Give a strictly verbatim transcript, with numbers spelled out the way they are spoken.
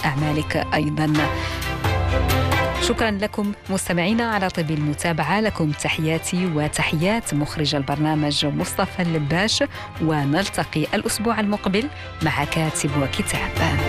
أعمالك أيضا. شكرا لكم مستمعينا على طيب المتابعة. لكم تحياتي وتحيات مخرج البرنامج مصطفى اللباش، ونلتقي الأسبوع المقبل مع كاتب وكتاب.